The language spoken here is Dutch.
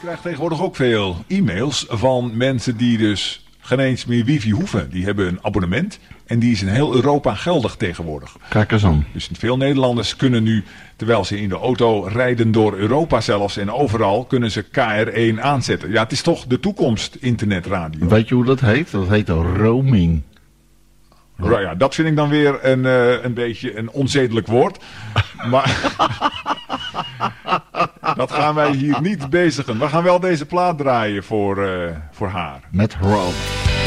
krijg tegenwoordig ook veel e-mails van mensen die dus geen eens meer wifi hoeven. Die hebben een abonnement en die is in heel Europa geldig tegenwoordig. Kijk eens aan. Dus veel Nederlanders kunnen nu, terwijl ze in de auto rijden door Europa zelfs en overal, kunnen ze KR1 aanzetten. Ja, het is toch de toekomst, internetradio. Weet je hoe dat heet? Dat heet roaming. Ja, dat vind ik dan weer een beetje een onzedelijk woord. Maar dat gaan wij hier niet bezigen. We gaan wel deze plaat draaien voor haar. Met Rob.